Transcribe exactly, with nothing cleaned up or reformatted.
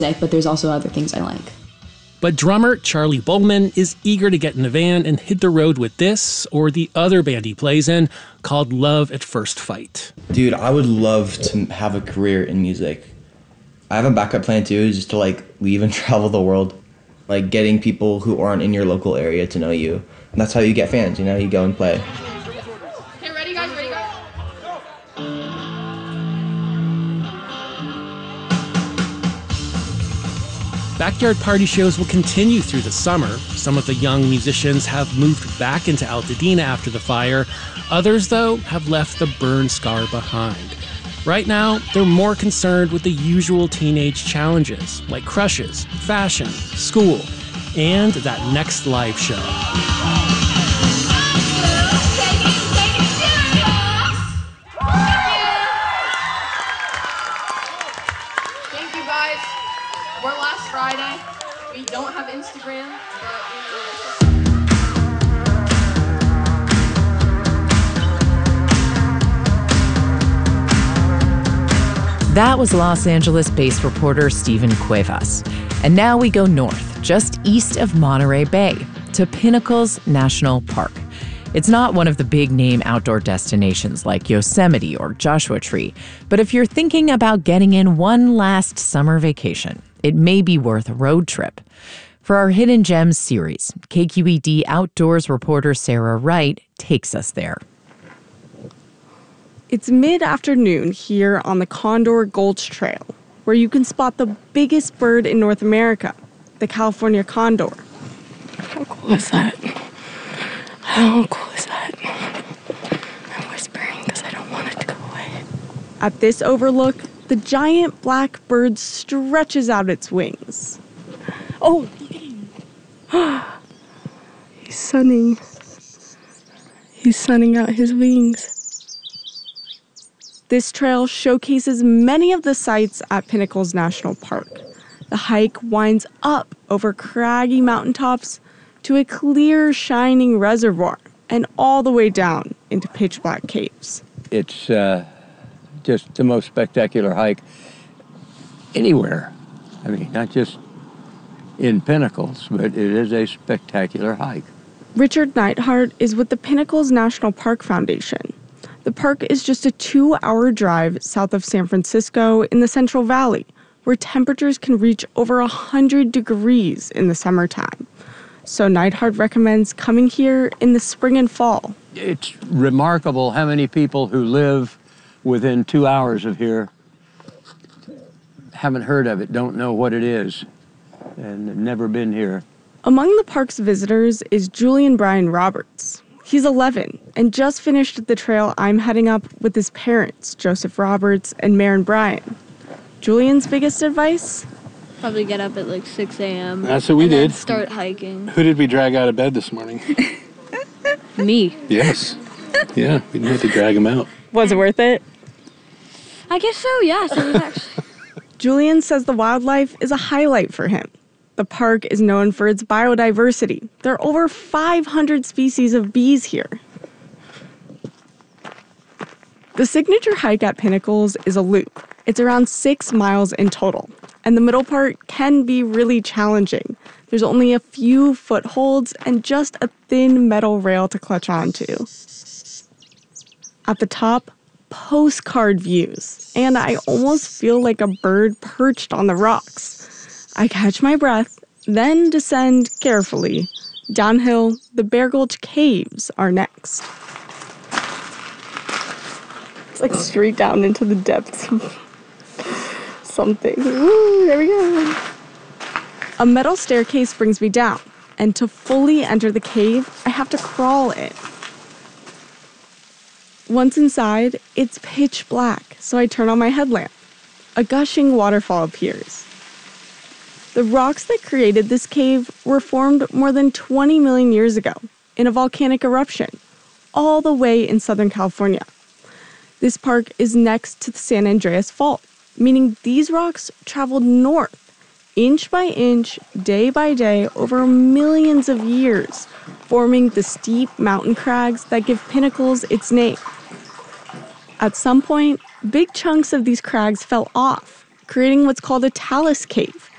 but there's also other things I like. But drummer Charlie Bowman is eager to get in the van and hit the road with this or the other band he plays in called Love at First Fight. Dude, I would love to have a career in music. I have a backup plan too, just to like leave and travel the world. Like getting people who aren't in your local area to know you. And that's how you get fans, you know, you go and play. Okay, ready guys, ready guys? Backyard party shows will continue through the summer. Some of the young musicians have moved back into Altadena after the fire. Others, though, have left the burn scar behind. Right now, they're more concerned with the usual teenage challenges, like crushes, fashion, school, and that next live show. Thank you guys. We're last Friday. We don't have Instagram, but That was Los Angeles-based reporter Stephen Cuevas. And now we go north, just east of Monterey Bay, to Pinnacles National Park. It's not one of the big-name outdoor destinations like Yosemite or Joshua Tree, but if you're thinking about getting in one last summer vacation, it may be worth a road trip. For our Hidden Gems series, K Q E D Outdoors reporter Sarah Wright takes us there. It's mid-afternoon here on the Condor Gulch Trail, where you can spot the biggest bird in North America, the California condor. How cool is that? How cool is that? I'm whispering because I don't want it to go away. At this overlook, the giant black bird stretches out its wings. Oh, look at him. He's sunning. He's sunning out his wings. This trail showcases many of the sights at Pinnacles National Park. The hike winds up over craggy mountaintops to a clear, shining reservoir and all the way down into pitch black caves. It's uh, just the most spectacular hike anywhere. I mean, not just in Pinnacles, but it is a spectacular hike. Richard Neidhart is with the Pinnacles National Park Foundation. The park is just a two-hour drive south of San Francisco in the Central Valley, where temperatures can reach over one hundred degrees in the summertime. So Neidhart recommends coming here in the spring and fall. It's remarkable how many people who live within two hours of here haven't heard of it, don't know what it is, and have never been here. Among the park's visitors is Julian Brian Roberts. He's eleven and just finished the trail I'm heading up with his parents, Joseph Roberts and Maren Bryan. Julian's biggest advice? Probably get up at like six a.m. That's what we and did. Then start hiking. Who did we drag out of bed this morning? Me. Yes. Yeah, we didn't have to drag him out. Was it worth it? I guess so, yes. It was actually. Julian says the wildlife is a highlight for him. The park is known for its biodiversity. There are over five hundred species of bees here. The signature hike at Pinnacles is a loop. It's around six miles in total, and the middle part can be really challenging. There's only a few footholds and just a thin metal rail to clutch onto. At the top, postcard views, and I almost feel like a bird perched on the rocks. I catch my breath, then descend carefully. Downhill, the Bear Gulch Caves are next. It's like straight down into the depths of something. Woo, there we go. A metal staircase brings me down, and to fully enter the cave, I have to crawl in. Once inside, it's pitch black, so I turn on my headlamp. A gushing waterfall appears. The rocks that created this cave were formed more than twenty million years ago in a volcanic eruption, all the way in Southern California. This park is next to the San Andreas Fault, meaning these rocks traveled north, inch by inch, day by day, over millions of years, forming the steep mountain crags that give Pinnacles its name. At some point, big chunks of these crags fell off, creating what's called a talus cave.